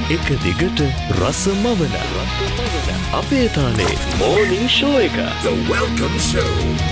එක දිගට රසමවන අපේ තාලේ මෝර්නිං ෂෝ එක. The Welcome Show.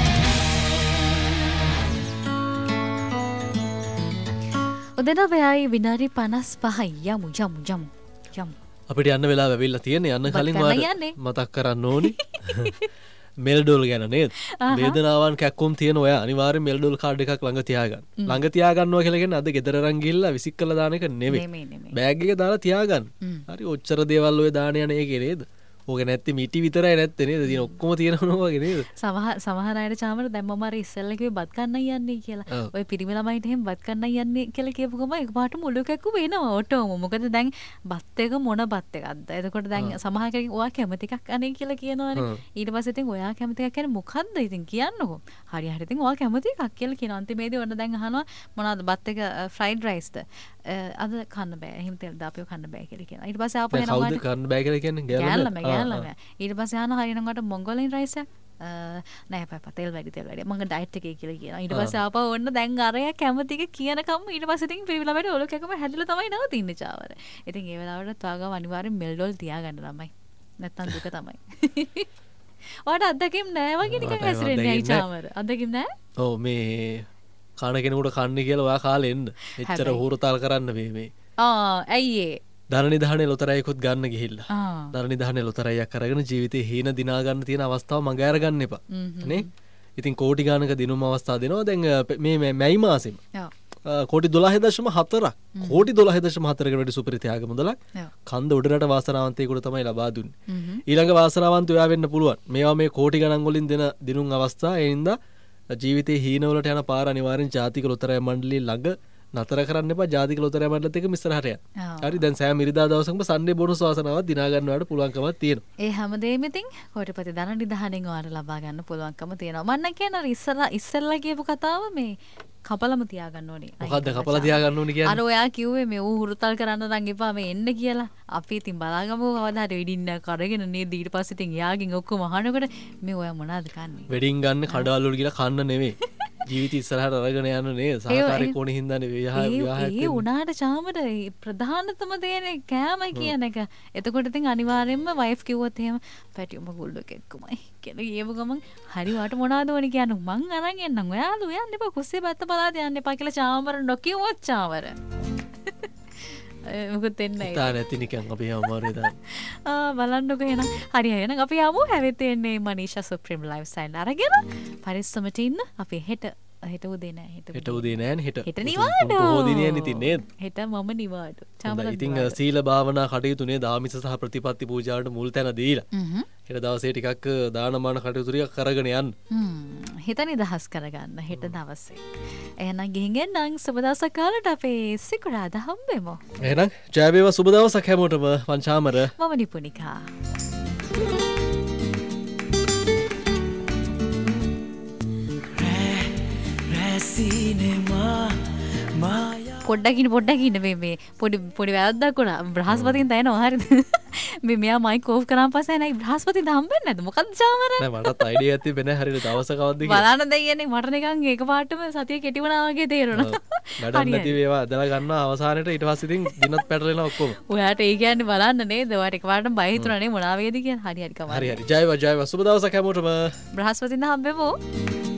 උදේට වෙයි විනාඩි 55යි යමු. අපිට යන්න වෙලාව ඇවිල්ලා තියෙන්නේ. යන්න කලින් යන්නේ. මතක් කරන්න ඕනි මෙල්ඩෝල් ගැන නේද? වේදනාවන් කැක්කුම් තියෙන ඔය අනිවාර්යෙන් මෙල්ඩෝල් කාඩ් එකක් ළඟ තියාගන්න. ළඟ තියාගන්නවා කියලා කියන්නේ අද ගෙදර අරන් ගිහිල්ලා විසික් කරලා දාන එක නෙමෙයි. බෑග් එක දාලා තියාගන්න. හරි ඔච්චර දේවල් ඔය දාන යන එකේ නේද? ඕක නැත්තේ මිටි විතරයි නැත්තේ නේද? තියෙන ඔක්කොම තියෙනවා වගේ නේද? සමහර අයට චාමර දැන් මම අර ඉස්සෙල්ලා කිව්වේ බත් කන්නයි යන්නේ කියලා. ඔය පිරිමි ළමයිට එහෙම බත් කන්නයි යන්නේ කියලා කියපු ගමන් එකපාරටම ඔලුව කැක්කු වෙනවා ඔටෝම. මොකද දැන් බත් එක මොන බත් එකක්ද? එතකොට දැන් සමහර කෙනෙක් ඔයා කැමති එකක් අනේ කියලා කියනවනේ. ඊට පස්සේ ඉතින් ඔයා කැමති එකක් කියන්නේ මොකද්ද ඉතින් කියන්නකෝ. හරි ඉතින් ඔයා කැමති එකක් කියලා කියනවා. අන්තිමේදී ඔන්න දැන් අහනවා මොනවද බත් එක ෆ්‍රයිඩ් රයිස්ද? අද කන්න බෑ. එහෙම තෙල් දාපියව කන්න බෑ කියලා කියනවා. ඊට පස්සේ ආපහු එනවා. කවුද කන්න බෑ කියලා කියන්නේ? ගෑල්ලම. ඊට පස්සේ අහනවා හරියනම් කට මොංගෝලියන් රයිස් එක නෑ පාපා තෙල් වැඩි මම ඩයට් එකේ කියලා කියනවා. ඊට පස්සේ ආපහු ඔන්න දැන් අරයා කැමති එක කියනකම් ඊට පස්සේ ඉතින් පිරිවිලා වැඩ ඔලුව කැකම හැදිලා තමයි නවතින්නේ චාවර. ඉතින් ඒ වෙලාවට තාගම අනිවාර්යෙන් මෙල්ඩෝල් තියාගන්න ළමයි. නැත්තම් දුක තමයි. ඔයාට අත්දැකීම් නෑ වගේ නිකන් හැසිරෙන්නේ ඇයි චාවර? අත්දැකීම් නෑ? ඔව් මේ කන කෙනෙකුට කන්නේ කියලා ඔයා කාලේ එන්න. එච්චර හුරුතාල් කරන්න මේ. ඇයි ඒ? ධන නිධානයේ ලොතරැයිකුත් ගන්න ගිහිල්ලා. ධන නිධානයේ ලොතරැයියක් අරගෙන ජීවිතේ හීන දිනා ගන්න තියෙන අවස්ථාව මග අරගන්න එපා. නේ? ඉතින් කෝටි ගානක දිනුම් අවස්ථා දෙනවා. දැන් මේ මැයි මාසෙම. කෝටි 12.4ක්. කෝටි 12.4කට වැඩි සුපිරි ත්‍යාග මුදලක් කන්ද උඩරට වාසනාවන්තයෙකුට තමයි ලබා දුන්නේ. ඊළඟ වාසනාවන්ත ඔයා වෙන්න පුළුවන්. මේවා මේ කෝටි ගණන් වලින් දෙන දිනුම් අවස්ථා. ඒ හින්දා ජීවිතේ හීනවලට යන පාර අනිවාර්යෙන් ජාතික ලොතරැයි මණ්ඩලයේ ළඟ නතර කරන්න එපා. ජාතික ලොතරැයි මණ්ඩලත් එක්ක ඉස්සරහට යන්න. හරි දැන් සෑම ඉරිදා දවසකම සන්ඩේ බෝනස් වාසනාවක් දිනා ගන්නවට පුළුවන්කමක් තියෙනවා. ඒ හැමදේම ඉතින් කෝටිපති ධන නිධානයෙන් ඔයාලට ලබා ගන්න පුළුවන්කම තියෙනවා. මම නම් කියන්නේ ඉස්සෙල්ලා කියපු කතාව මේ කපලම තියාගන්න ඕනේ. මොකද්ද කපලා තියාගන්න ඕනේ කියන්නේ? අර ඔයා කිව්වේ මේ ඌ හුරුතල් කරන්න නම් එපා මේ එන්න කියලා. අපි ඉතින් බලාගමු කවදා හරි වෙඩින් කරගෙන නේද ඊට පස්සේ ඉතින් යාගෙන් ඔක්කොම අහනකොට මේ ඔයා මොනවද කන්නේ? වෙඩින් ගන්න කඩවල වල ගිහලා කන්න නෙමෙයි. ජීවිත ඉස්සරහට අරගෙන යන්න නේද? සහකාරී කොනේ හින්දානේ විවාහයක්. ඒ උනාට චාමර ප්‍රධානතම දේ කෑම කියන එක. එතකොට ඉතින් අනිවාර්යෙන්ම වයිෆ් කිව්වොත් එහෙම පැටියම ගුල්ලක එක්කමයි කියලා කියව ගමන් හරි වට මොනවද ඕනේ කියන්නේ මං අරන් එන්නම්. ඔයාලු යන්න එපා කුස්සිය පැත්ත බලාද යන්න එපා කියලා චාමර නොකියුවොත් චාමර. මොකද එන්නේ තා නැති නිකන් අපි යමුවරේ දාන්න. බලන්නකෝ එහෙනම්. හරි එහෙනම් අපි යමු හැවෙත් එන්නේ මනීෂා සුප්‍රීම් ලයිෆ් ස්ටයිල් අරගෙන පරිස්සමට ඉන්න. අපි හෙට උදේ නෑ හෙට උදේ නෑනේ හෙට නිවාඩු. බොහෝ දිනියන් ඉතින් නේද? හෙට මම නිවාඩු. චාමර ඉතින් සීල භාවනා කටයුතු නේ දාමිස සහ ප්‍රතිපත්ති පූජාවට මුල් තැන දීලා. හෙට දවසේ ටිකක් දානමාන කටයුතු ටිකක් කරගෙන යන්න. හෙට නිදහස් කරගන්න හෙට දවසේ. එහෙනම් ගිහින් එන්නම් සුබ දවසක් කාලට අපේ සිකුරාදා හම්බෙමු. එහෙනම් ජය වේවා සුබ දවසක් හැමෝටම. වංචාමර මම නිපුනිකා. පොඩ්ඩක් ඉන්න මේ පොඩි වැරද්දක් වුණා. බ්‍රහස්පතින් තැනවා හරිද? මේ මෙයා මයික් ඕෆ් කරාන් පස්සේ නයි බ්‍රහස්පතින් හම්බෙන්නේ නැද්ද? මොකද්ද චාමර? නෑ මටත් අයිඩියා ඇති වෙන්නේ හරියට දවස කවද්ද කියලා. බලන්න දෙයියනේ මට නිකන් එකපාරටම සතිය කෙටි වුණා වගේ තේරුණා. වැඩක් නැති වේවා අදලා ගන්නවා අවසානයේට ඊට පස්සේ ඉතින් දිනත් පැටලෙනවා ඔක්කොම. ඔයාට ඒ කියන්නේ බලන්න නේද? ඔයාට එකපාරටම බය හිතුණා නේ මොනවා වේද කියලා. හරි කමක්. හරි ජයවා සුබ දවසක් හැමෝටම. බ්‍රහස්පතින් හම්බෙමු.